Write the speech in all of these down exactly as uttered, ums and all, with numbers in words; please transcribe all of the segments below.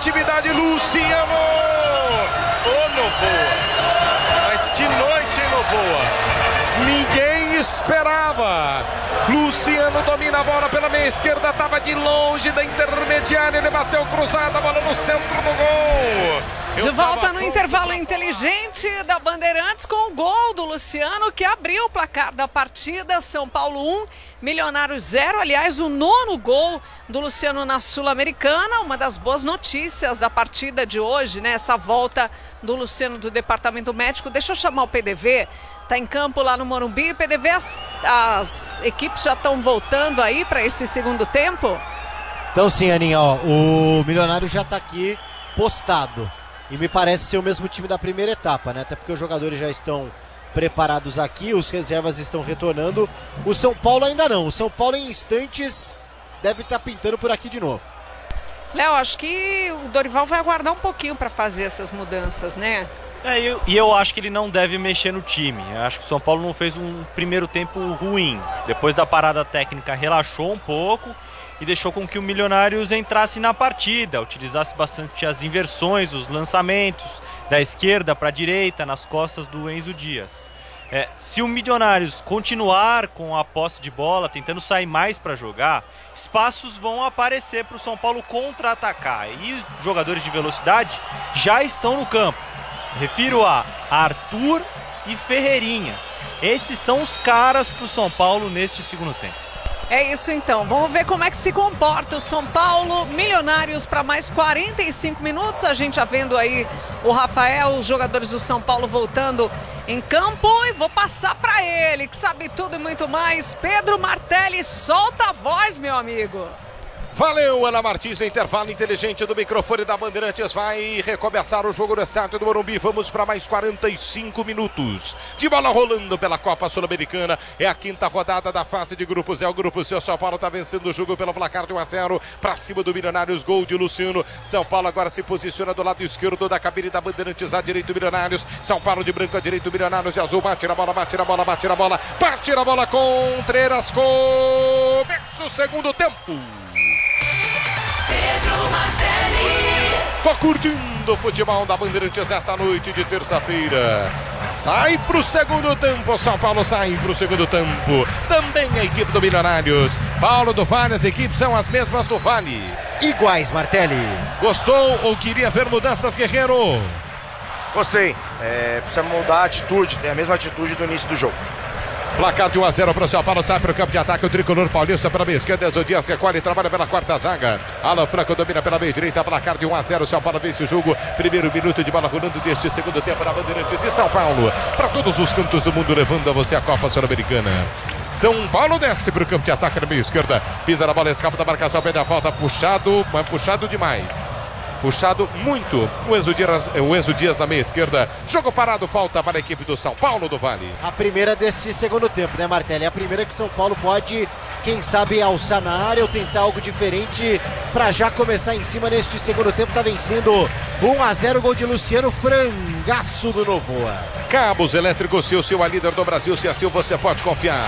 criatividade, Luciano! Ô, Novoa! Mas que noite, hein, Novoa? Ninguém esperava. Luciano domina a bola pela meia esquerda, estava de longe da intermediária, ele bateu cruzada, a bola no centro do gol. De volta no intervalo inteligente da Bandeirantes com o gol do Luciano, que abriu o placar da partida. São Paulo um, Milionários zero. Aliás, o nono gol do Luciano na Sul-Americana. Uma das boas notícias da partida de hoje, né? Essa volta do Luciano do departamento médico. Deixa eu chamar o P D V. Tá em campo lá no Morumbi. P D V, as, as equipes já estão voltando aí para esse segundo tempo? Então sim, Aninha, ó, o Milionário já tá aqui postado. E me parece ser o mesmo time da primeira etapa, né? Até porque os jogadores já estão preparados aqui, os reservas estão retornando. O São Paulo ainda não. O São Paulo em instantes deve estar pintando por aqui de novo. Léo, acho que o Dorival vai aguardar um pouquinho para fazer essas mudanças, né? É, eu, e eu acho que ele não deve mexer no time. Eu acho que o São Paulo não fez um primeiro tempo ruim. Depois da parada técnica relaxou um pouco e deixou com que o Milionários entrasse na partida, utilizasse bastante as inversões, os lançamentos da esquerda para a direita, nas costas do Enzo Dias. É, se o Milionários continuar com a posse de bola, tentando sair mais para jogar, espaços vão aparecer para o São Paulo contra-atacar. E os jogadores de velocidade já estão no campo. Refiro a Arthur e Ferreirinha. Esses são os caras para o São Paulo neste segundo tempo. É isso então, vamos ver como é que se comporta o São Paulo. Milionários para mais quarenta e cinco minutos, a gente já vendo aí o Rafael, os jogadores do São Paulo voltando em campo, e vou passar para ele, que sabe tudo e muito mais. Pedro Martelli, solta a voz, meu amigo. Valeu, Ana Martins, no intervalo inteligente do microfone da Bandeirantes. Vai recomeçar o jogo no estádio do Morumbi. Vamos para mais quarenta e cinco minutos de bola rolando pela Copa Sul-Americana. É a quinta rodada da fase de grupos. É o grupo C. O São Paulo está vencendo o jogo pelo placar de um a zero para cima do Milionários. Gol de Luciano. São Paulo agora se posiciona do lado esquerdo da cabine da Bandeirantes. À direita, Milionários. São Paulo de branco à direita, Milionários e azul. Bate na bola, bate na bola, bate na bola. Bate na bola, Contreras. Começa o segundo tempo. Pedro Martelli. Tô curtindo o futebol da Bandeirantes nessa noite de terça-feira. Sai pro segundo tempo, São Paulo sai pro segundo tempo. Também a equipe do Milionários. Paulo do Vale, as equipes são as mesmas do Vale. Iguais, Martelli. Gostou ou queria ver mudanças, Guerreiro? Gostei. É, precisa mudar a atitude, tem a mesma atitude do início do jogo. Placar de um a zero para o São Paulo, sai para o campo de ataque, o tricolor paulista pela meia esquerda, Enzo Dias recolhe e trabalha pela quarta zaga. Alan Franco domina pela meia direita, placar de um a zero, São Paulo vence o jogo. Primeiro minuto de bola rolando deste segundo tempo na Bandeirantes e São Paulo, para todos os cantos do mundo, levando a você a Copa Sul-Americana. São Paulo desce para o campo de ataque na meia esquerda, pisa na bola, escapa da marcação, pede a falta, puxado, mas puxado demais. Puxado muito o Enzo Dias, o Enzo Dias na meia esquerda. Jogo parado, falta para a equipe do São Paulo do Vale. A primeira desse segundo tempo, né, Martelli? É a primeira que o São Paulo pode, quem sabe, alçar na área ou tentar algo diferente para já começar em cima neste segundo tempo. Tá vencendo um a zero, gol de Luciano, frangaço do Novoa. Cabos Elétricos, se o seu é líder do Brasil, se assim você pode confiar.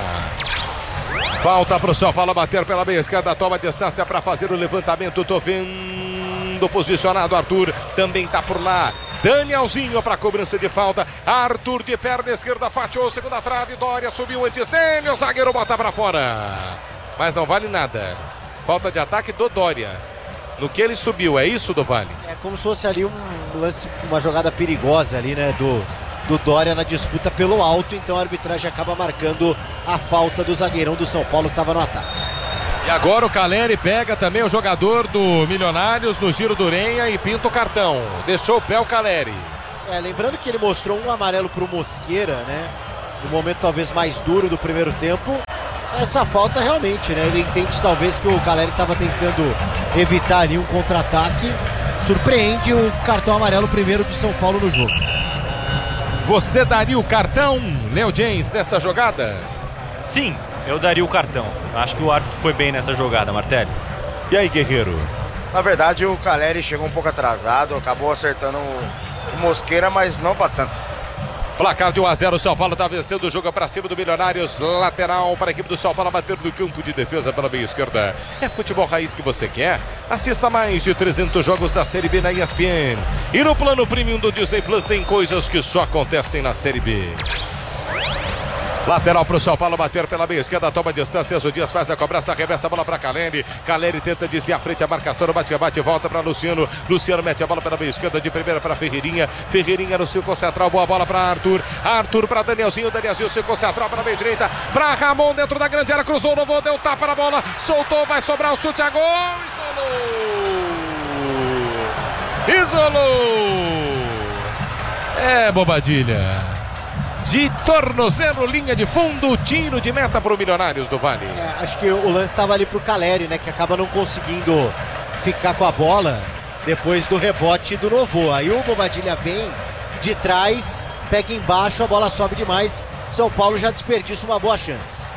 Falta para o São Paulo bater pela meia esquerda, toma distância para fazer o levantamento. Tô vendo posicionado, Arthur também tá por lá. Danielzinho para cobrança de falta. Arthur de perna esquerda, fatiou, segunda trave. Dória subiu antes dele, o zagueiro bota para fora. Mas não vale nada. Falta de ataque do Dória. No que ele subiu, é isso, do Vale? É como se fosse ali um lance, uma jogada perigosa ali, né, do, do Dória na disputa pelo alto. Então a arbitragem acaba marcando a falta do zagueirão do São Paulo que estava no ataque. E agora o Caleri pega também o jogador do Milionários no giro do Urenha e pinta o cartão. Deixou o pé o Caleri. É, lembrando que ele mostrou um amarelo pro Mosqueira, né? No momento talvez mais duro do primeiro tempo. Essa falta realmente, né? Ele entende talvez que o Caleri estava tentando evitar ali um contra-ataque. Surpreende o cartão amarelo primeiro do São Paulo no jogo. Você daria o cartão, Léo James, nessa jogada? Sim. Eu daria o cartão. Acho que o árbitro foi bem nessa jogada, Martelli. E aí, Guerreiro? Na verdade, o Caleri chegou um pouco atrasado, acabou acertando o Mosqueira, mas não para tanto. Placar de um a zero, o São Paulo está vencendo o jogo para cima do Milionários. Lateral para a equipe do São Paulo bater no campo de defesa pela meia esquerda. É futebol raiz que você quer? Assista mais de trezentos jogos da Série B na E S P N. E no plano premium do Disney Plus tem coisas que só acontecem na Série B. Lateral para o São Paulo bater pela meia esquerda, toma distância, o Dias faz a cobrança, arremessa a bola para Caleri. Caleri tenta desviar a frente, a marcação, bate-bate, volta para Luciano. Luciano mete a bola pela meia esquerda, de primeira para Ferreirinha. Ferreirinha no círculo central, boa bola para Arthur. Arthur para Danielzinho, Danielzinho, círculo central para a meia direita. Para Ramon dentro da grande área, cruzou, não vou, deu tapa na bola, soltou, vai sobrar o chute a gol. Isolou! Isolou! É bobadilha. De tornozelo, linha de fundo, tiro de meta para o Milionários do Vale. É, acho que o lance estava ali pro Caleri, né? Que acaba não conseguindo ficar com a bola depois do rebote do Novo. Aí o Bobadilha vem de trás, pega embaixo, a bola sobe demais. São Paulo já desperdiça uma boa chance.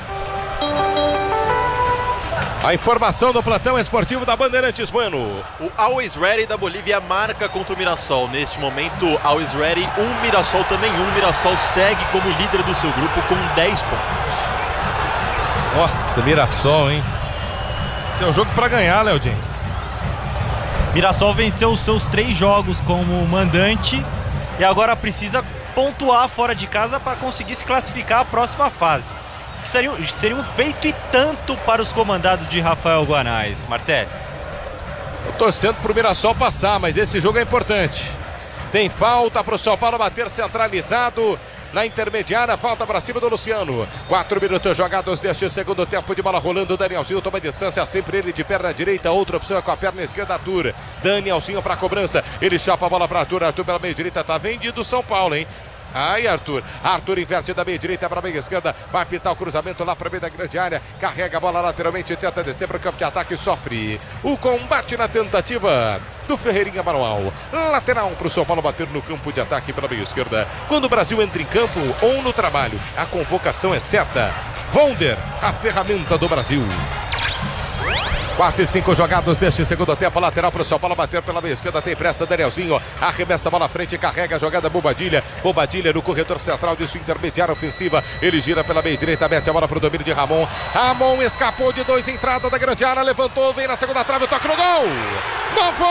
A informação do plantão esportivo da Bandeirantes, Bueno. O Always Ready da Bolívia marca contra o Mirassol. Neste momento, Always Ready um, Mirassol também um. Mirassol segue como líder do seu grupo com dez pontos. Nossa, Mirassol, hein? Esse é o jogo para ganhar, Léo James. Mirassol venceu os seus três jogos como mandante e agora precisa pontuar fora de casa para conseguir se classificar à próxima fase. Que seria, seria um feito e tanto para os comandados de Rafael Guanais, Martelli. Eu torcendo pro Mirassol passar, mas esse jogo é importante. Tem falta pro São Paulo bater centralizado na intermediária, falta para cima do Luciano. Quatro minutos jogados deste segundo tempo, de bola rolando. Danielzinho toma distância, sempre ele de perna direita, outra opção é com a perna esquerda, Arthur. Danielzinho para cobrança, ele chapa a bola para Arthur, Arthur pela meia direita, tá vendido o São Paulo, hein? Aí Arthur, Arthur inverte da meia direita para a meia esquerda, vai pintar o cruzamento lá para meio da grande área, carrega a bola lateralmente, tenta descer para o campo de ataque, sofre o combate na tentativa do Ferreirinha manual, lateral para o São Paulo bater no campo de ataque pela meia esquerda. Quando o Brasil entra em campo ou no trabalho, a convocação é certa. Wonder, a ferramenta do Brasil. Quase cinco jogados deste segundo tempo, lateral para o São Paulo bater pela meia esquerda, tem pressa, Danielzinho, arremessa a bola à frente, carrega a jogada, Bobadilha, Bobadilha no corredor central de sua intermediária ofensiva, ele gira pela meia direita, mete a bola para o domínio de Ramon, Ramon escapou de dois, entrada da grande área, levantou, vem na segunda trave, toca no gol, não foi,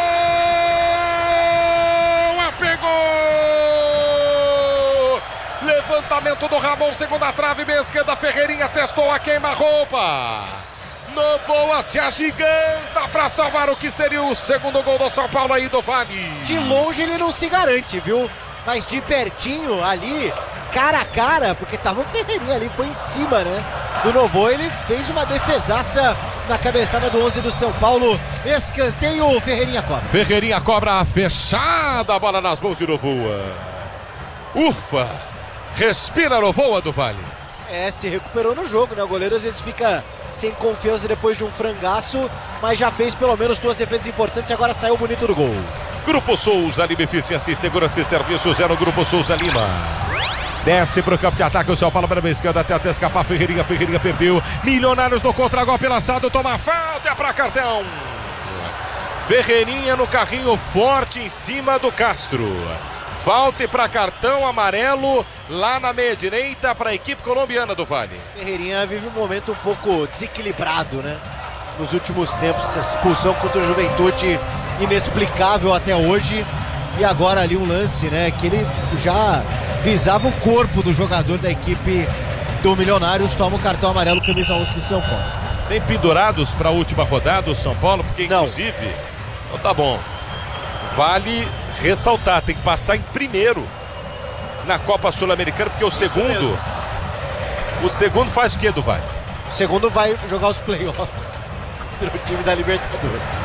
pegou, levantamento do Ramon, segunda trave, meia esquerda, Ferreirinha testou a queima-roupa. Novoa se agiganta para salvar o que seria o segundo gol do São Paulo aí do Vale. De longe ele não se garante, viu? Mas de pertinho ali, cara a cara, porque tava o Ferreirinha ali, foi em cima, né? Do Novoa, ele fez uma defesaça na cabeçada do onze do São Paulo. Escanteio, Ferreirinha cobra. Ferreirinha cobra fechada, a bola nas mãos de Novoa. Ufa! Respira Novoa do Vale. É, se recuperou no jogo, né? O goleiro às vezes fica sem confiança depois de um frangaço, mas já fez pelo menos duas defesas importantes e agora saiu bonito do gol. Grupo Souza, Lima Eficiência e Segurança e Serviços, é no Grupo Souza Lima. Desce pro campo de ataque, o São Paulo para a esquerda, tenta escapar, Ferreirinha, Ferreirinha perdeu. Milionários no contra-golpe lançado, toma falta, é para cartão. Ferreirinha no carrinho forte em cima do Castro. Falta para cartão amarelo lá na meia direita para a equipe colombiana do Vale. Ferreirinha vive um momento um pouco desequilibrado, né? Nos últimos tempos, expulsão contra o Juventude inexplicável até hoje. E agora ali um lance, né? Que ele já visava o corpo do jogador da equipe do Milionários. Toma o cartão amarelo, camisa onze do São Paulo. Tem pendurados para a última rodada o São Paulo? Porque Não. inclusive, então tá bom. Vale ressaltar, tem que passar em primeiro na Copa Sul-Americana, porque o Isso segundo mesmo. o segundo faz o que do Vale? O segundo vai jogar os playoffs contra o time da Libertadores.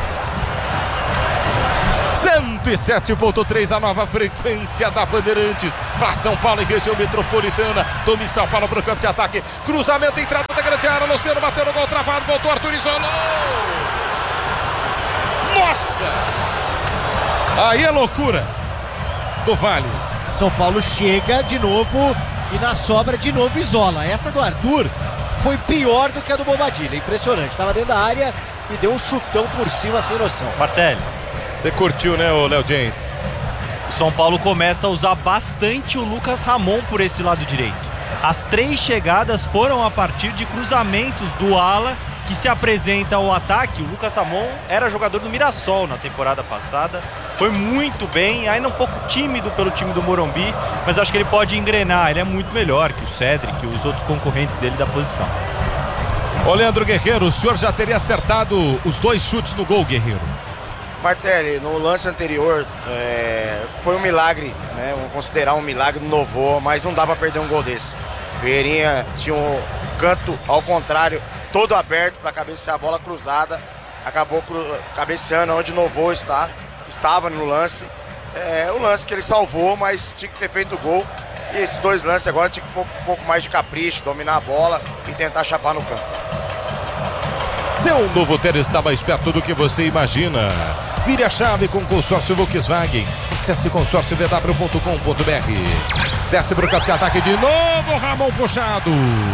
cento e sete ponto três, a nova frequência da Bandeirantes para São Paulo e região metropolitana. Tome São Paulo para o campo de ataque, cruzamento, entrada da grande área, Luciano bateu no gol travado, voltou Arthur, isolou. Nossa! Aí é loucura do Vale. São Paulo chega de novo e na sobra de novo isola. Essa do Arthur foi pior do que a do Bobadilha, impressionante. Estava dentro da área e deu um chutão por cima sem noção. Martelli. Você curtiu, né, o Léo James? o São Paulo começa a usar bastante o Lucas Ramon por esse lado direito. As três chegadas foram a partir de cruzamentos do ala que se apresenta ao ataque. O Lucas Ramon era jogador do Mirassol na temporada passada, foi muito bem, ainda um pouco tímido pelo time do Morumbi, mas acho que ele pode engrenar, ele é muito melhor que o Cedric e os outros concorrentes dele da posição. Ô Leandro Guerreiro, o senhor já teria acertado os dois chutes no gol, Guerreiro? Martelli, no lance anterior, é, foi um milagre, né? Vamos considerar um milagre do Novo, mas não dá pra perder um gol desse. Ferreirinha tinha um canto ao contrário, todo aberto para cabecear a bola cruzada, acabou cru, cabeceando onde Novo está, estava no lance. É o lance que ele salvou, mas tinha que ter feito o gol. E esses dois lances agora tinha que ter um pouco, um pouco mais de capricho, dominar a bola e tentar chapar no campo. Seu novo ter está mais perto do que você imagina. Vire a chave com o consórcio Volkswagen. Acesse consórcio v w ponto com ponto b r. Desce para o campo de ataque de novo, Ramon puxado.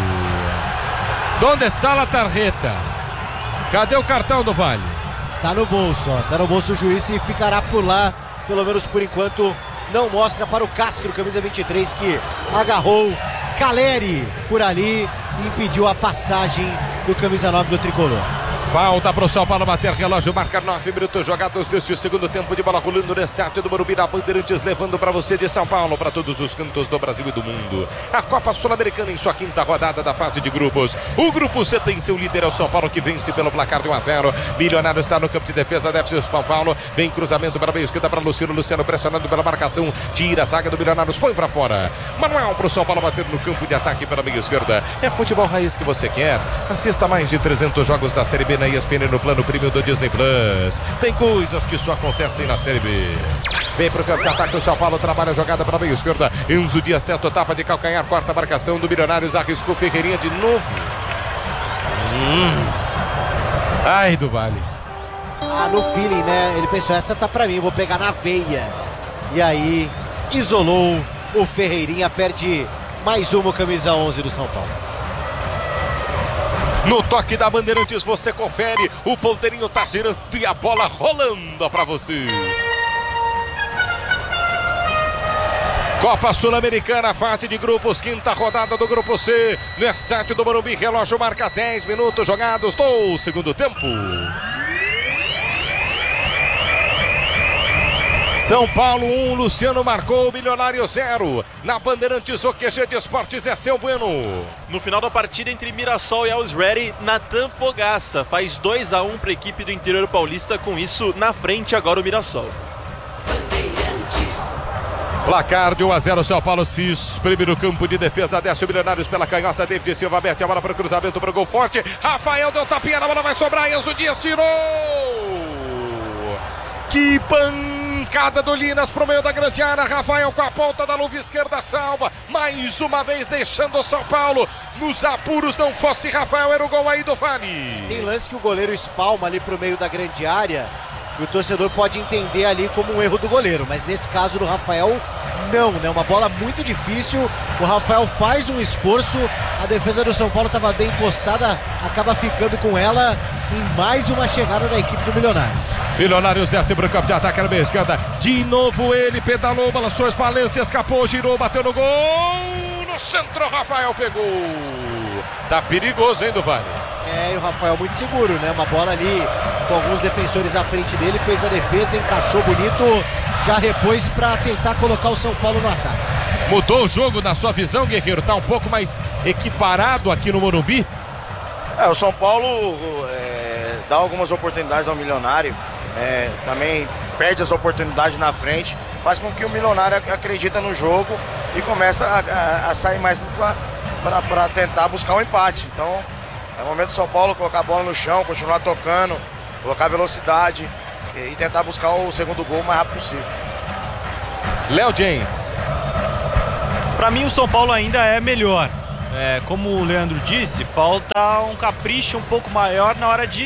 Onde está a tarjeta? Cadê o cartão do Vale? Tá no bolso, ó. Tá no bolso o juiz e ficará por lá, pelo menos por enquanto. Não mostra para o Castro, camisa vinte e três, que agarrou Caleri por ali e impediu a passagem do camisa nove do tricolor. Falta para o São Paulo bater relógio, marca nove minutos jogados deste segundo tempo de bola rolando no estádio do Morumbi da Bandeirantes, levando para você de São Paulo para todos os cantos do Brasil e do mundo. A Copa Sul-Americana em sua quinta rodada da fase de grupos. O grupo C tem seu líder, é o São Paulo, que vence pelo placar de um a zero. Milionário está no campo de defesa, deve ser o São Paulo. Vem cruzamento para a meia esquerda para Luciano. Luciano pressionado pela marcação, tira a zaga do Milionários, põe para fora. Manuel para o São Paulo bater no campo de ataque pela meia esquerda. É futebol raiz que você quer. Assista mais de trezentos jogos da Série B na E S P N no plano prêmio do Disney Plus. Tem coisas que só acontecem na Série B. Vem pro campo de ataque, o São Paulo trabalha a jogada para a meia esquerda. Enzo Dias tenta tapa de calcanhar, corta a marcação do Milionários, arriscou Ferreirinha de novo. Hum. Ai, do Vale. Ah, no feeling, né? Ele pensou, essa tá pra mim, vou pegar na veia. E aí, isolou o Ferreirinha, perde mais uma, camisa onze do São Paulo. No toque da Bandeirantes você confere, o ponteirinho tá girando e a bola rolando pra você. Copa Sul-Americana, fase de grupos, quinta rodada do grupo C, no estádio do Morumbi, relógio marca dez minutos jogados do segundo tempo. São Paulo um, Luciano marcou, Milionário zero. Na Bandeirantes, o Q G de Esportes é seu Bueno. No final da partida entre Mirassol e Always Ready, Natan Fogaça faz dois a um para a equipe do interior paulista, com isso na frente agora o Mirassol. Placar de um a zero, São Paulo se espreme no campo de defesa, desce o Milionários pela canhota, David Silva mete a bola para o cruzamento, para o gol forte, Rafael deu tapinha, a bola vai sobrar, Enzo Dias tirou! Que pancada do Linas pro meio da grande área, Rafael com a ponta da luva esquerda salva, mais uma vez deixando o São Paulo nos apuros, não fosse Rafael, era o gol aí do Vale. Tem lance que o goleiro espalma ali pro meio da grande área, e o torcedor pode entender ali como um erro do goleiro, mas nesse caso do Rafael, não, né? Uma bola muito difícil, o Rafael faz um esforço, a defesa do São Paulo estava bem postada, acaba ficando com ela em mais uma chegada da equipe do Milionários. Milionários desce para o campo de ataque na meia esquerda, de novo ele pedalou, balançou as falências, escapou, girou, bateu no gol, no centro, Rafael pegou. Tá perigoso, hein, do Vale? É, e o Rafael muito seguro, né? Uma bola ali com alguns defensores à frente dele, fez a defesa, encaixou bonito, já repôs para tentar colocar o São Paulo no ataque. Mudou o jogo na sua visão, Guerreiro? Tá um pouco mais equiparado aqui no Morumbi? É, o São Paulo é, dá algumas oportunidades ao Milionário, é, também perde as oportunidades na frente, faz com que o Milionário acredita no jogo e começa a, a, a sair mais para tentar buscar um empate. Então é o momento do São Paulo colocar a bola no chão, continuar tocando, colocar velocidade e, e tentar buscar o segundo gol o mais rápido possível. Léo James. Para mim o São Paulo ainda é melhor. É, como o Leandro disse, falta um capricho um pouco maior na hora de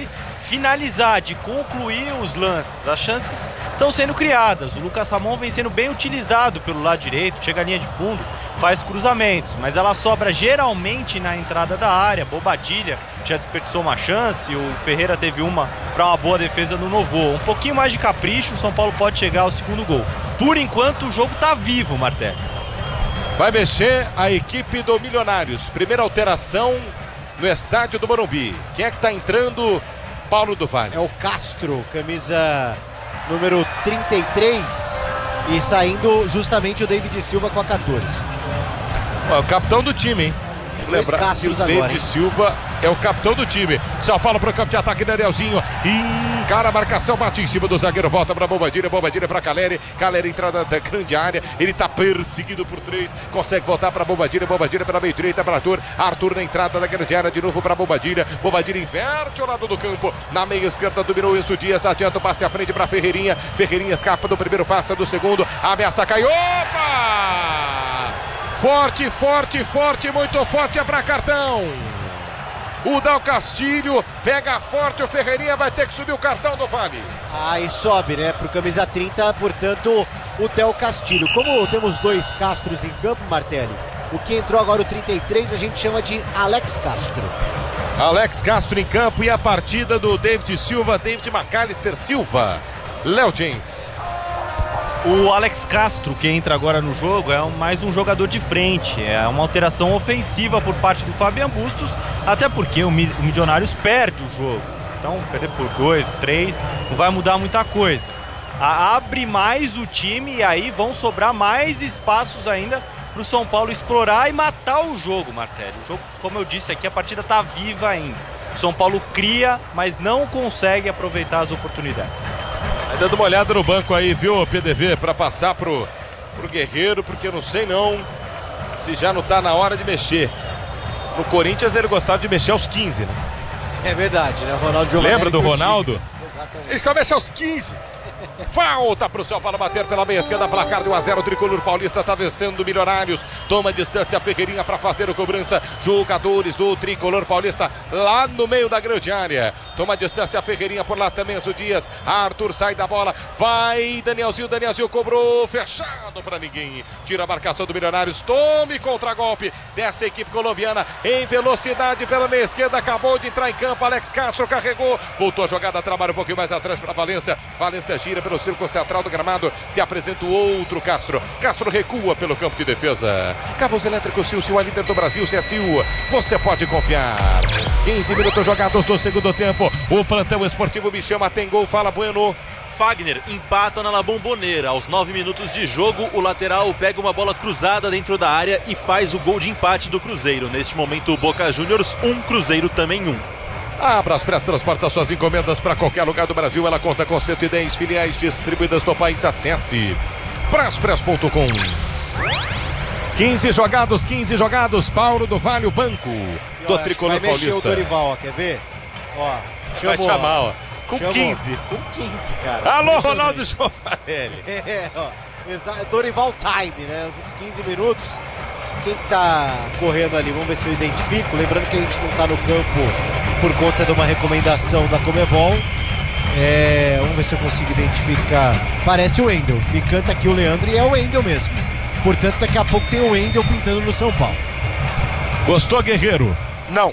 finalizar, de concluir os lances. As chances estão sendo criadas. O Lucas Ramon vem sendo bem utilizado pelo lado direito, chega à linha de fundo, faz cruzamentos, mas ela sobra geralmente na entrada da área. Bobadilha já desperdiçou uma chance, o Ferreira teve uma para uma boa defesa no Novo. Um pouquinho mais de capricho, o São Paulo pode chegar ao segundo gol. Por enquanto o jogo está vivo, Martelli. Vai mexer a equipe do Milionários. Primeira alteração no estádio do Morumbi. Quem é que está entrando? Paulo do Vale. É o Castro, camisa número trinta e três, e saindo justamente o David Silva com a quatorze. É o capitão do time, hein? Dois Lembrar que o Castros David agora, hein? Silva é o capitão do time. São Paulo para o campo de ataque, Danielzinho encara a marcação, bate em cima do zagueiro, volta para Bobadilha, Bobadilha para Caleri, Caleri entrada da grande área, ele está perseguido por três, consegue voltar para Bobadilha, Bobadilha pela meio direita para Arthur, Arthur na entrada da grande área, de novo para Bobadilha, Bobadilha inverte o lado do campo, na meia esquerda dominou Enzo Dias, adianta o passe à frente para Ferreirinha, Ferreirinha escapa do primeiro passe, do segundo, ameaça, cai, opa! Forte, forte, forte, muito forte, é para cartão. O Dal Castilho pega forte, o Ferreirinha vai ter que subir o cartão do Vale. Aí sobe, né, pro camisa trinta, portanto, o Del Castilho. Como temos dois Castros em campo, Martelli, o que entrou agora o trinta e três a gente chama de Alex Castro. Alex Castro em campo e a partida do David Silva, David McAllister Silva. Léo James. O Alex Castro, que entra agora no jogo, é mais um jogador de frente. É uma alteração ofensiva por parte do Fabian Bustos, até porque o Milionários perde o jogo. Então, perder por dois, três, não vai mudar muita coisa. Abre mais o time e aí vão sobrar mais espaços ainda para o São Paulo explorar e matar o jogo, Martelli. O jogo, como eu disse aqui, a partida está viva ainda. O São Paulo cria, mas não consegue aproveitar as oportunidades. Vai dando uma olhada no banco aí, viu, P D V, para passar pro, pro Guerreiro, porque eu não sei não se já não tá na hora de mexer. No Corinthians ele gostava de mexer aos quinze, né? É verdade, né? O Ronaldo jogava. Lembra do Ronaldo? Exatamente. Ele só mexe aos quinze. Falta pro São Paulo bater pela meia esquerda, placar de um a zero, o tricolor paulista tá vencendo o Milionários, toma distância a Ferreirinha para fazer a cobrança, jogadores do tricolor paulista lá no meio da grande área, toma distância a Ferreirinha por lá também, Enzo Dias, Arthur sai da bola, vai Danielzinho, Danielzinho cobrou, fechado para ninguém, tira a marcação do Milionários, tome contra-golpe dessa equipe colombiana, em velocidade pela meia esquerda, acabou de entrar em campo, Alex Castro carregou, voltou a jogada, trabalha um pouquinho mais atrás para Valência, Valência gira pelo círculo central do gramado, se apresenta o outro Castro, Castro recua pelo campo de defesa, Cabos Elétricos Silcio, a líder do Brasil, C S U, você pode confiar. quinze minutos jogados do segundo tempo, o plantão esportivo me chama, tem gol, fala Bueno. Fagner empata na La Bombonera. Aos nove minutos de jogo, o lateral pega uma bola cruzada dentro da área e faz o gol de empate do Cruzeiro. Neste momento, o Boca Juniors um, Cruzeiro também um. A Braspress transporta suas encomendas para qualquer lugar do Brasil. Ela conta com cento e dez filiais distribuídas no país. Acesse braspress ponto com. quinze jogados, quinze jogados. Paulo do Vale, o banco do ó, tricolor vai mexer paulista. O Dorival, ó, quer ver? Ó, Vai chamou, chamar, ó. Com chamou. quinze. Com quinze, cara. Alô, Ronaldo Giovarelli. É, ó. Exa- Dorival time, né? Uns quinze minutos. Quem tá correndo ali? Vamos ver se eu identifico. Lembrando que a gente não tá no campo por conta de uma recomendação da Comebol. É, vamos ver se eu consigo identificar. Parece o Wendel. Me canta aqui o Leandro e é o Wendel mesmo. Portanto, daqui a pouco tem o Wendel pintando no São Paulo. Gostou, Guerreiro? Não.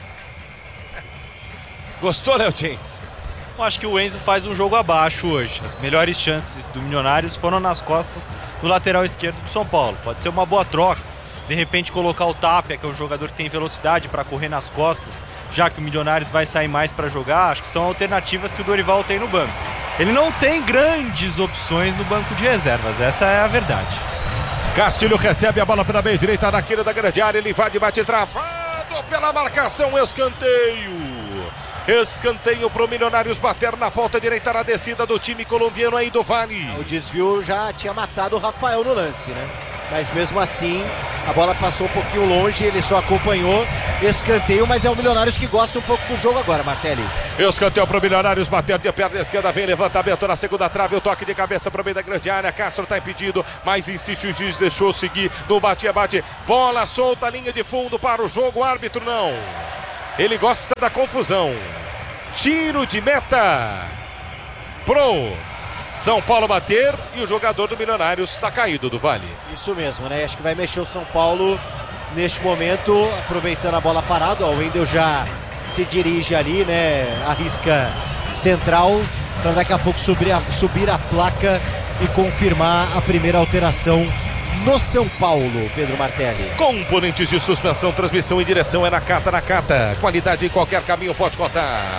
Gostou, Léo James? Eu acho que o Enzo faz um jogo abaixo hoje. As melhores chances do Milionários foram nas costas do lateral esquerdo do São Paulo. Pode ser uma boa troca. De repente colocar o Tapia, que é um jogador que tem velocidade para correr nas costas, já que o Milionários vai sair mais para jogar. Acho que são alternativas que o Dorival tem no banco. Ele não tem grandes opções no banco de reservas, essa é a verdade. Castilho recebe a bola pela meia direita naquele da grande área, ele vai de bate travado pela marcação, escanteio. Escanteio pro Milionários bater na ponta direita na descida do time colombiano aí do Vale. O desvio já tinha matado o Rafael no lance, né? Mas mesmo assim, a bola passou um pouquinho longe, ele só acompanhou escanteio, mas é o Milionários que gosta um pouco do jogo agora, Martelli. Escanteio pro Milionários, bater de perna esquerda, vem levantamento na segunda trave, o toque de cabeça pro meio da grande área, Castro tá impedido, mas insiste o juiz, deixou seguir no bate-bate, bola solta, linha de fundo para o jogo, o árbitro não. Ele gosta da confusão. Tiro de meta pro São Paulo bater e o jogador do Milionários está caído do Vale. Isso mesmo, né? Acho que vai mexer o São Paulo neste momento, aproveitando a bola parada. Ó, o Wendel já se dirige ali, né? Arrisca central para daqui a pouco subir a, subir a placa e confirmar a primeira alteração no São Paulo, Pedro Martelli. Componentes de suspensão, transmissão e direção é na Cata, na Cata. Qualidade em qualquer caminho, pode contar.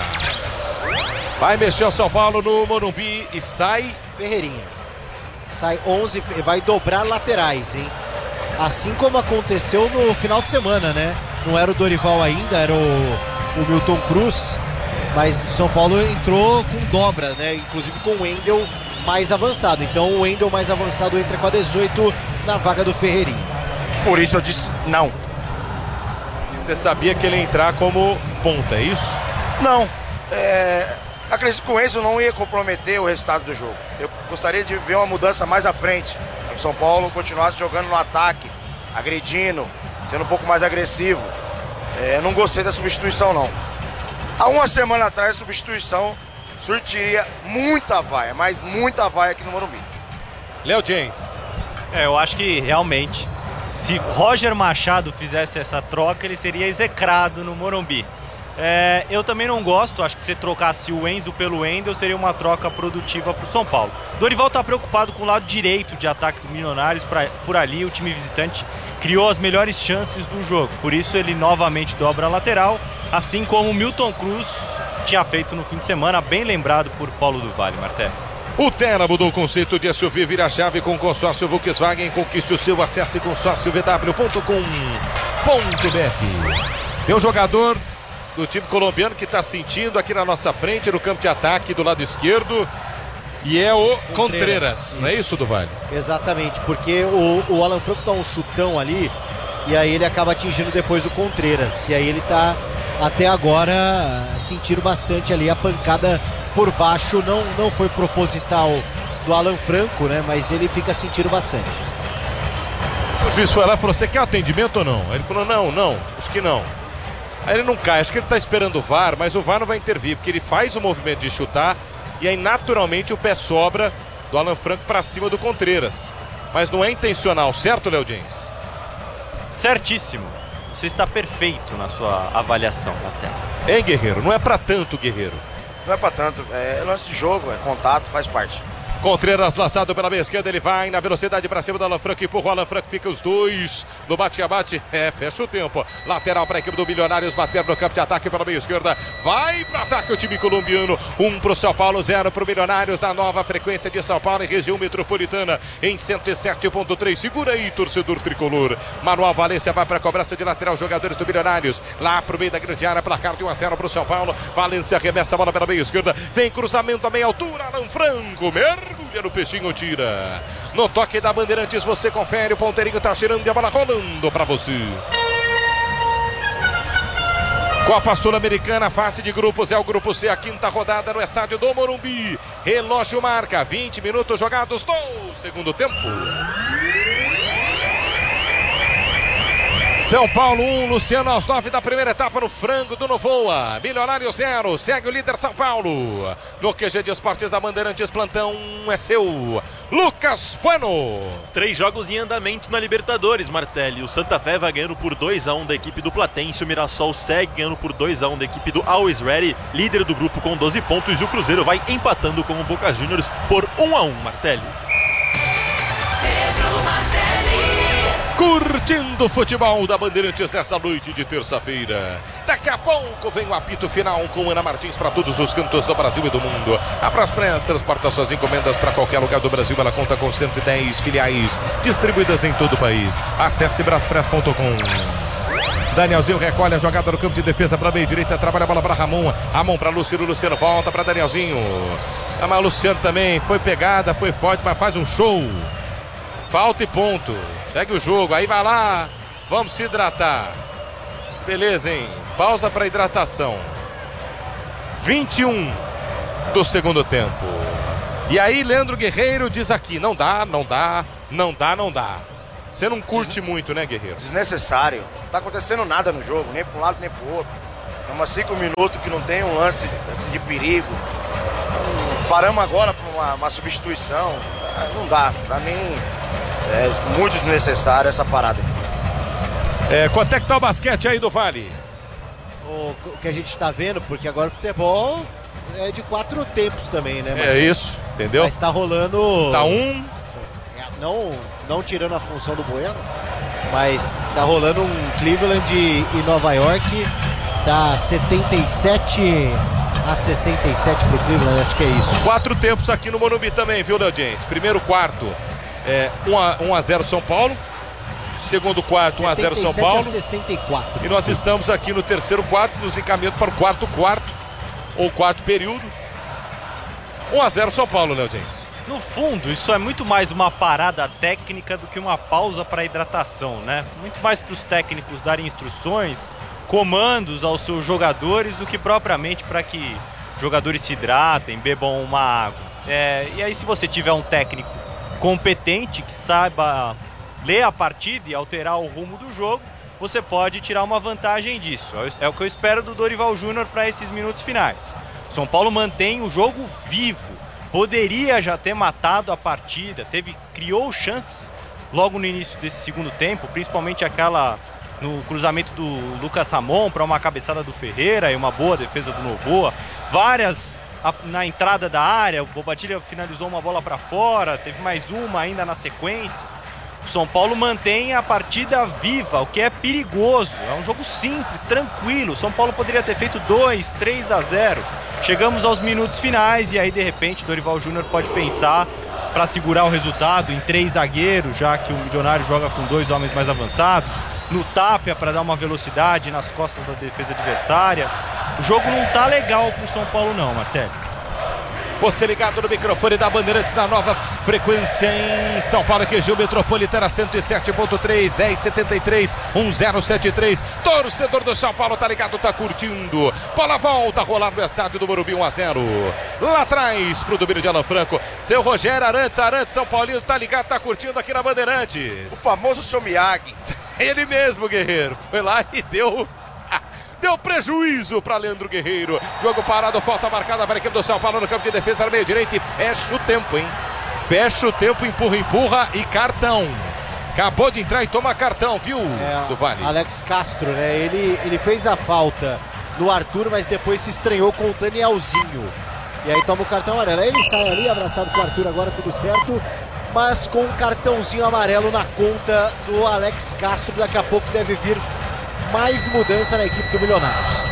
Vai mexer o São Paulo no Morumbi e sai Ferreirinha. Sai onze, vai dobrar laterais, hein? Assim como aconteceu no final de semana, né? Não era o Dorival ainda, era o, o Milton Cruz. Mas o São Paulo entrou com dobra, né? Inclusive com o Wendel mais avançado. Então o Wendel mais avançado entra com a dezoito na vaga do Ferreirinha. Por isso eu disse não. Você sabia que ele ia entrar como ponta, é isso? Não. É, acredito que com isso não ia comprometer o resultado do jogo. Eu gostaria de ver uma mudança mais à frente. Que o São Paulo continuasse jogando no ataque, agredindo, sendo um pouco mais agressivo. É, não gostei da substituição, não. Há uma semana atrás a substituição surtiria muita vaia, mas muita vaia aqui no Morumbi. Léo James. É, eu acho que realmente, se Roger Machado fizesse essa troca, ele seria execrado no Morumbi. É, eu também não gosto, acho que se trocasse o Enzo pelo Wendel seria uma troca produtiva para o São Paulo. Dorival está preocupado com o lado direito de ataque do Milionários, pra, por ali o time visitante criou as melhores chances do jogo, por isso ele novamente dobra a lateral, assim como o Milton Cruz tinha feito no fim de semana, bem lembrado por Paulo do Vale, Martelli. O Terra mudou o conceito de S U V, vira a chave com consórcio Volkswagen, conquiste o seu, acesse consórcio v w ponto com ponto b r. Tem um jogador do time colombiano que está sentindo aqui na nossa frente, no campo de ataque do lado esquerdo, e é o Contreras, Contreras não é isso, do Vale? Exatamente, porque o, o Alan Franco dá um chutão ali, e aí ele acaba atingindo depois o Contreras, e aí ele está até agora sentindo bastante ali a pancada por baixo, não, não foi proposital do Alan Franco, né? Mas ele fica sentindo bastante. O juiz foi lá e falou, você quer atendimento ou não? Aí ele falou, não, não, acho que não. Aí ele não cai, acho que ele está esperando o V A R, mas o V A R não vai intervir, porque ele faz o movimento de chutar e aí naturalmente o pé sobra do Alan Franco para cima do Contreras. Mas não é intencional, certo, Léo James? Certíssimo. Você está perfeito na sua avaliação, Martelli. Hein, Guerreiro? Não é pra tanto, Guerreiro. Não é pra tanto, é lance de jogo, é contato, faz parte. Contreras lançado pela meia esquerda, ele vai na velocidade para cima do Alan Franco, empurra o Alan Franco, fica os dois no bate-a-bate, é, fecha o tempo. Lateral para a equipe do Milionários, bater no campo de ataque pela meia esquerda, vai para ataque o time colombiano, um para o São Paulo, zero para o Milionários, na nova frequência de São Paulo, em região metropolitana, em cento e sete ponto três. Segura aí, torcedor tricolor. Manuel Valência vai para a cobrança de lateral, jogadores do Milionários, lá para o meio da grande área, placar de um a zero para o São Paulo. Valência arremessa a bola pela meia esquerda, vem cruzamento a meia altura, Alan Franco, mergulha no peixinho, tira. No toque da Bandeirantes, você confere, o ponteirinho tá tirando e a bola rolando para você. Copa Sul-Americana, fase de grupos, é o grupo C, a quinta rodada no estádio do Morumbi. Relógio marca, vinte minutos jogados no segundo tempo. São Paulo um, Luciano aos nove da primeira etapa no frango do Novoa. Milionário zero, segue o líder São Paulo. No Q G de Esportes da Bandeirantes, plantão é seu, Lucas Bueno. Três jogos em andamento na Libertadores, Martelli. O Santa Fé vai ganhando por dois a um da equipe do Platense. O Mirassol segue ganhando por dois a um da equipe do Always Ready, líder do grupo com doze pontos. E o Cruzeiro vai empatando com o Boca Juniors por um a um, Martelli. Pedro Martelli. Curtindo o futebol da Bandeirantes nesta noite de terça-feira. Daqui a pouco vem o apito final com Ana Martins para todos os cantos do Brasil e do mundo. A Braspress transporta suas encomendas para qualquer lugar do Brasil. Ela conta com cento e dez filiais distribuídas em todo o país. Acesse braspress ponto com. Danielzinho recolhe a jogada no campo de defesa para a meia direita, trabalha a bola para Ramon. Ramon para Luciano, Luciano volta para Danielzinho. Ah, mas o Luciano também foi pegada, foi forte, mas faz um show. Falta e ponto. Segue o jogo, aí vai lá. Vamos se hidratar. Beleza, hein? Pausa para hidratação. vinte e um do segundo tempo. E aí, Leandro Guerreiro diz aqui: não dá, não dá, não dá, não dá. Você não curte muito, né, Guerreiro? Desnecessário. Não tá acontecendo nada no jogo, nem para um lado nem para o outro. Estamos a cinco minutos que não tem um lance assim, de perigo. Paramos agora para uma, uma substituição. Não dá. Para mim é muito desnecessário essa parada. É, quanto é que tá o basquete aí do Vale? O, o que a gente está vendo, porque agora o futebol é de quatro tempos também, né? É isso, entendeu? Mas tá rolando... Tá um... Não, não tirando a função do Bueno, mas tá rolando um Cleveland e Nova York. Tá setenta e sete a sessenta e sete pro Cleveland, acho que é isso. Quatro tempos aqui no Morumbi também, viu, Léo James? Primeiro quarto, é, um a zero São Paulo. Segundo quarto, um a zero São Paulo. setenta e sete a sessenta e quatro. E nós estamos aqui no terceiro quarto, nos encaminhando para o quarto quarto, ou quarto período. um a zero São Paulo, Léo James. No fundo, isso é muito mais uma parada técnica do que uma pausa para hidratação, né? Muito mais para os técnicos darem instruções, comandos aos seus jogadores, do que propriamente para que jogadores se hidratem, bebam uma água. É, e aí, se você tiver um técnico competente que saiba ler a partida e alterar o rumo do jogo, você pode tirar uma vantagem disso. É o que eu espero do Dorival Júnior para esses minutos finais. São Paulo mantém o jogo vivo. Poderia já ter matado a partida, teve, criou chances logo no início desse segundo tempo, principalmente aquela no cruzamento do Lucas Ramon para uma cabeçada do Ferreira e uma boa defesa do Novoa. Várias na entrada da área, o Bobadilla finalizou uma bola para fora, teve mais uma ainda na sequência. O São Paulo mantém a partida viva, o que é perigoso. É um jogo simples, tranquilo. O São Paulo poderia ter feito dois, três a zero. Chegamos aos minutos finais e aí, de repente, Dorival Júnior pode pensar para segurar o resultado em três zagueiros, já que o Milionário joga com dois homens mais avançados. No Tapia para dar uma velocidade nas costas da defesa adversária. O jogo não tá legal pro São Paulo não, Martelli. Você ligado no microfone da Bandeirantes na nova frequência em São Paulo, região metropolitana, cento e sete ponto três, dez setenta e três, um zero sete três. Torcedor do São Paulo tá ligado, tá curtindo. Bola volta a rolar no estádio do Morumbi, um a zero. Lá atrás pro domínio de Alan Franco. Seu Rogério Arantes, Arantes, São Paulino, tá ligado, tá curtindo aqui na Bandeirantes. O famoso seu Miyagi. Ele mesmo, Guerreiro. Foi lá e deu... Deu prejuízo para Leandro Guerreiro. Jogo parado, falta marcada para a equipe do São Paulo no campo de defesa, no meio direito, e fecha o tempo, hein? Fecha o tempo, empurra, empurra e cartão. Acabou de entrar e toma cartão, viu, é, do Vale? Alex Castro, né? Ele, ele fez a falta no Arthur, mas depois se estranhou com o Danielzinho. E aí toma o cartão amarelo. Aí ele sai ali, abraçado com o Arthur, agora tudo certo. Mas com um cartãozinho amarelo na conta do Alex Castro. Daqui a pouco deve vir mais mudança na equipe do Milionários.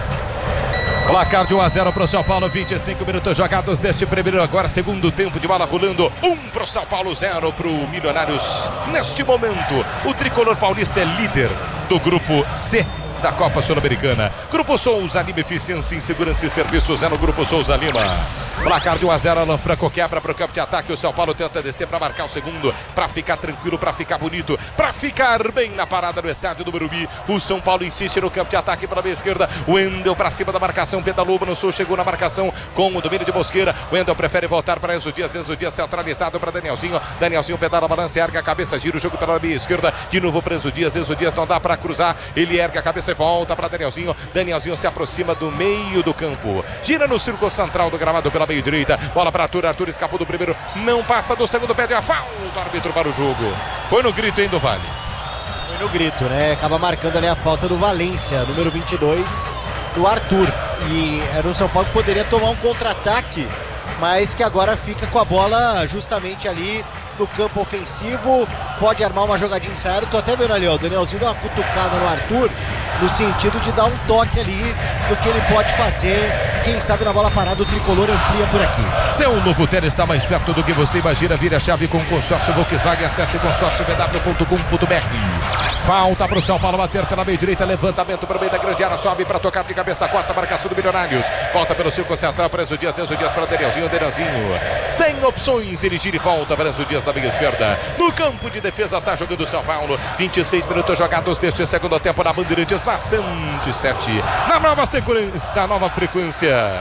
Placar de um a zero para o São Paulo, vinte e cinco minutos jogados deste primeiro, agora segundo tempo de bola rolando, um para o São Paulo, zero para o Milionários. Neste momento, o tricolor paulista é líder do grupo C da Copa Sul-Americana. Grupo Souza Lima, eficiência em segurança e serviços é no Grupo Souza Lima. Placar de um a zero, Alan Franco quebra para o campo de ataque. O São Paulo tenta descer para marcar o segundo, para ficar tranquilo, para ficar bonito, para ficar bem na parada do estádio do Morumbi. O São Paulo insiste no campo de ataque pela meia esquerda. O Wendel para cima da marcação, pedalou no sul, chegou na marcação com o domínio de Mosqueira. O Wendel prefere voltar para Enzo Dias. Enzo Dias centralizado para Danielzinho. Danielzinho pedala, balança, ergue a cabeça, gira o jogo pela meia esquerda. De novo para Enzo Dias. Enzo Dias não dá para cruzar. Ele ergue a cabeça e volta para Danielzinho. Danielzinho se aproxima do meio do campo. Gira no círculo central do gramado pela meia direita. Bola para Arthur. Arthur escapou do primeiro. Não passa do segundo. Pede a falta. Árbitro para o jogo. Foi no grito, hein, do Vale? Foi no grito, né? Acaba marcando ali a falta do Valência, número vinte e dois, do Arthur. E era o São Paulo que poderia tomar um contra-ataque, mas que agora fica com a bola justamente ali no campo ofensivo. Pode armar uma jogadinha ensaiada. Tô até vendo ali, ó, o Danielzinho deu uma cutucada no Arthur, no sentido de dar um toque ali do que ele pode fazer. Quem sabe na bola parada o tricolor amplia por aqui. Seu novo Tele está mais perto do que você imagina. Vira a chave com o consórcio Volkswagen. Acesse consórcio b w ponto com ponto b r. Falta para o São Paulo bater pela meia direita. Levantamento para o meio da grande área. Sobe para tocar de cabeça. Quarta marcação do Milionários. Volta pelo círculo central para Enzo Dias. Enzo Dias para Danielzinho. Danielzinho sem opções. Ele gira e volta para Enzo Dias na meia esquerda. No campo de defesa está jogando o São Paulo. vinte e seis minutos jogados deste segundo tempo na Bandeirantes, na cento e sete. Na nova sequência, na nova frequência.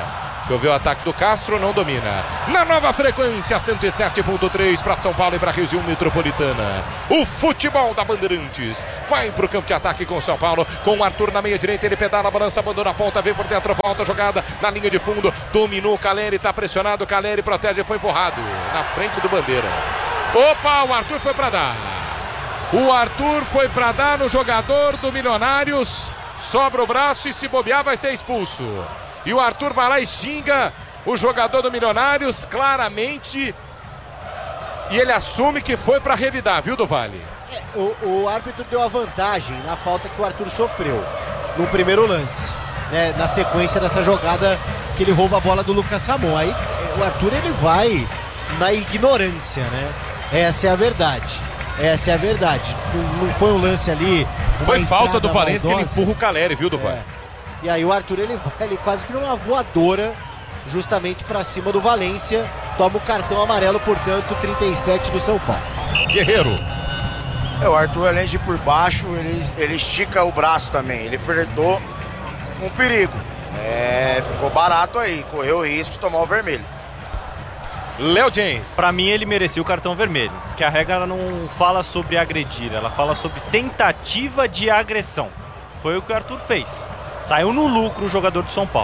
Deixa eu ver o ataque do Castro, não domina. Na nova frequência, cento e sete ponto três para São Paulo e para a região metropolitana. O futebol da Bandeirantes vai para o campo de ataque com São Paulo, com o Arthur na meia direita, ele pedala, balança, abandona a ponta, vem por dentro, volta, jogada na linha de fundo, dominou, Caleri está pressionado, Caleri protege, foi empurrado na frente do Bandeira. Opa, o Arthur foi para dar. O Arthur foi para dar no jogador do Milionários, sobra o braço e se bobear vai ser expulso. E o Arthur vai lá e xinga o jogador do Milionários claramente. E ele assume que foi para revidar, viu, do Vale? É, o, o árbitro deu a vantagem na falta que o Arthur sofreu no primeiro lance, né, na sequência dessa jogada que ele rouba a bola do Lucas Ramon. Aí o Arthur ele vai na ignorância, né? Essa é a verdade. Essa é a verdade. Não, não foi um lance ali. Foi falta do Valência que ele empurra o Caleri, viu, do Vale? É. E aí o Arthur ele vai ele quase que numa voadora justamente para cima do Valência, toma o cartão amarelo, portanto, trinta e sete do São Paulo. Guerreiro. É, o Arthur, além de ir por baixo, ele, ele estica o braço também, ele flertou com perigo. É, ficou barato aí, correu o risco de tomar o vermelho. Léo James. Pra mim ele merecia o cartão vermelho, porque a regra ela não fala sobre agredir, ela fala sobre tentativa de agressão. Foi o que o Arthur fez. Saiu no lucro o jogador do São Paulo.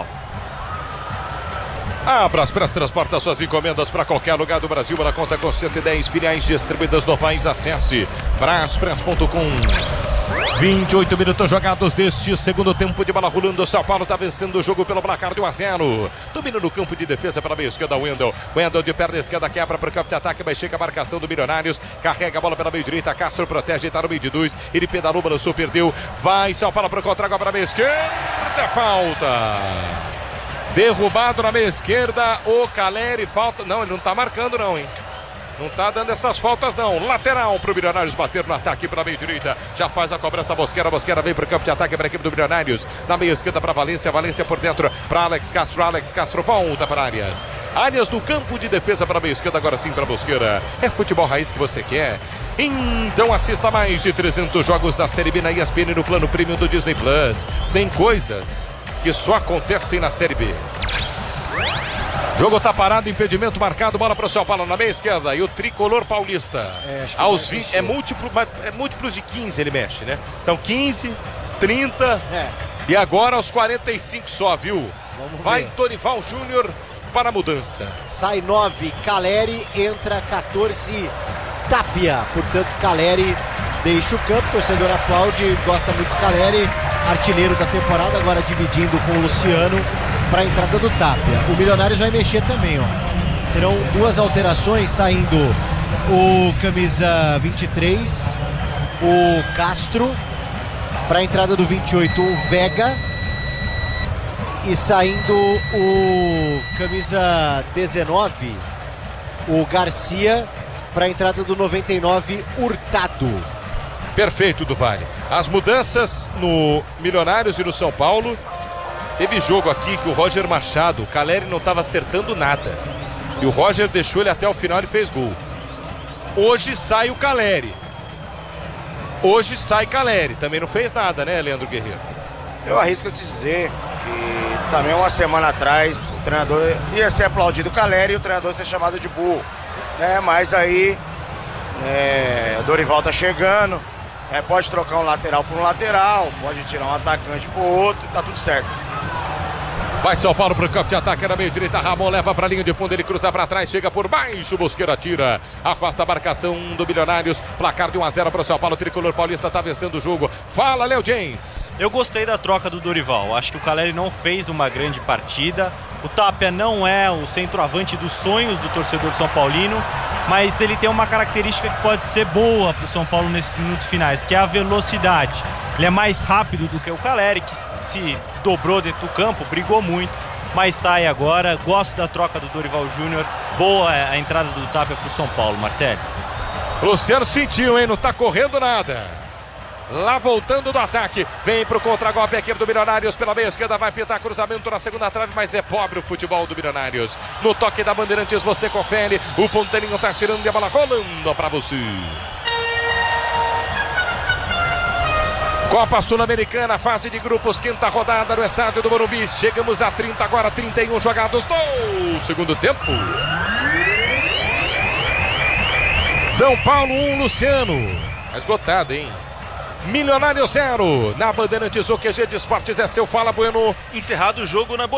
A Braspress transporta suas encomendas para qualquer lugar do Brasil. Ela conta com cento e dez filiais distribuídas no país. Acesse braspress ponto com. vinte e oito minutos jogados deste segundo tempo de bola rolando. O São Paulo está vencendo o jogo pelo placar de um a zero. Domina no campo de defesa pela meia esquerda, Wendel. Wendel de perna esquerda quebra para o campo de ataque, mas chega a marcação do Milionários. Carrega a bola pela meia direita. Castro protege, está no meio de dois. Ele pedalou, balançou, perdeu. Vai São Paulo para o contra-gol para a meia esquerda. Falta. Derrubado na meia esquerda. O Caleri, falta. Não, ele não está marcando, não, hein? Não tá dando essas faltas não. Lateral pro Milionários bater no ataque para a meia direita. Já faz a cobrança Mosquera. Mosquera vem pro campo de ataque para a equipe do Milionários. Na meia esquerda para Valência. Valência por dentro para Alex Castro. Alex Castro volta para Arias. Arias do campo de defesa para a meia esquerda. Agora sim para Mosquera. É futebol raiz que você quer? Então assista mais de trezentos jogos da Série B na E S P N no plano premium do Disney Plus. Tem coisas que só acontecem na Série B. Jogo tá parado, impedimento marcado, bola para o São Paulo na meia esquerda e o tricolor paulista. É, aos vinte, é, múltiplo, é múltiplos de quinze ele mexe, né? Então quinze, trinta é. E agora aos quarenta e cinco só, viu? Vamos Vai ver. Dorival Júnior para a mudança. Sai nove, Caleri, entra quatorze, Tapia. Portanto, Caleri deixa o campo, o torcedor aplaude, gosta muito do Caleri, artilheiro da temporada, agora dividindo com o Luciano para a entrada do Tapia. O Milionários vai mexer também, ó. Serão duas alterações, saindo o camisa vinte e três, o Castro, para a entrada do vinte e oito, o Vega, e saindo o camisa dezenove, o Garcia, para a entrada do noventa e nove, Hurtado. Perfeito, do Vale. As mudanças no Milionários e no São Paulo. Teve jogo aqui que o Roger Machado, o Caleri não estava acertando nada. E o Roger deixou ele até o final e fez gol. Hoje sai o Caleri. Hoje sai Caleri. Também não fez nada, né, Leandro Guerreiro? Eu arrisco te dizer que também uma semana atrás o treinador ia ser aplaudido o Caleri e o treinador ser chamado de burro. Né? Mas aí é, o Dorival tá chegando. É, pode trocar um lateral por um lateral, pode tirar um atacante por outro e tá tudo certo. Vai São Paulo pro campo de ataque na meia direita. Ramon leva pra linha de fundo, ele cruza pra trás, chega por baixo, Mosqueira tira, afasta a marcação do Milionários. Placar de um a zero pro São Paulo. O tricolor paulista tá vencendo o jogo. Fala, Léo James. Eu gostei da troca do Dorival. Acho que o Caleri não fez uma grande partida. O Tapia não é o centroavante dos sonhos do torcedor são paulino, mas ele tem uma característica que pode ser boa pro São Paulo nesses minutos finais, que é a velocidade. Ele é mais rápido do que o Caleri, que se dobrou dentro do campo, brigou muito, mas sai agora. Gosto da troca do Dorival Júnior. Boa a entrada do Tapia pro São Paulo, Martelli. Luciano sentiu, hein? Não tá correndo nada. Lá voltando do ataque, vem pro contra-golpe a equipe do Milionários pela meia esquerda, vai pintar cruzamento na segunda trave, mas é pobre o futebol do Milionários. No toque da Bandeirantes você confere, o ponteirinho tá tirando e a bola rolando pra você. Copa Sul-Americana, fase de grupos, quinta rodada no estádio do Morumbi. Chegamos a trinta, agora trinta e um jogados do segundo tempo. São Paulo um, Luciano. Tá esgotado, hein? Milionário zero. Na Bandeirantes, o Q G de Esportes é seu. Fala, Bueno. Encerrado o jogo na